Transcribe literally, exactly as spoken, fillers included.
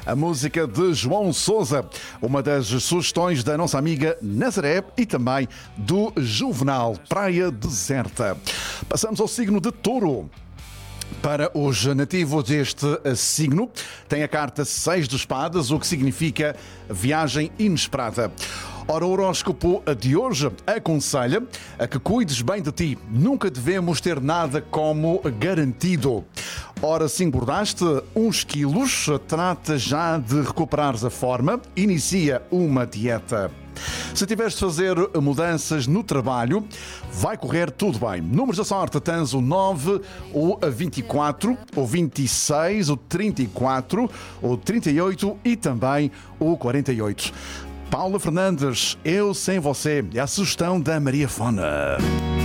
a música de João Sousa, uma das sugestões da nossa amiga Nazaré e também do Juvenal, Praia Deserta. Passamos ao signo de Touro. Para os nativos deste signo, tem a carta seis de espadas, o que significa viagem inesperada. Ora, o horóscopo de hoje aconselha a que cuides bem de ti. Nunca devemos ter nada como garantido. Ora, se engordaste uns quilos, trata já de recuperares a forma, inicia uma dieta. Se tiveres de fazer mudanças no trabalho, vai correr tudo bem. Números da sorte: tens o nove, o vinte e quatro, o vinte e seis, o trinta e quatro, o trinta e oito e também o quarenta e oito. Paula Fernandes, Eu Sem Você, é a sugestão da Maria Fona.